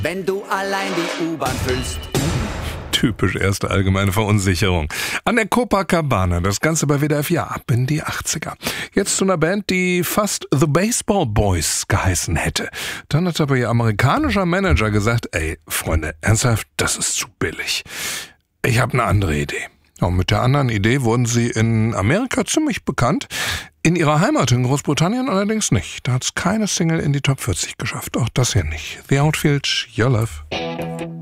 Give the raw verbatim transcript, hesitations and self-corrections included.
wenn du allein die U-Bahn füllst. Typisch erste allgemeine Verunsicherung. An der Copacabana, das Ganze bei W D F, ja, ab in die achtziger. Jetzt zu einer Band, die fast The Baseball Boys geheißen hätte. Dann hat aber ihr amerikanischer Manager gesagt, ey, Freunde, ernsthaft, das ist zu billig. Ich habe eine andere Idee. Und mit der anderen Idee wurden sie in Amerika ziemlich bekannt. In ihrer Heimat in Großbritannien allerdings nicht. Da hat es keine Single in die Top vierzig geschafft. Auch das hier nicht. The Outfield, Your Love.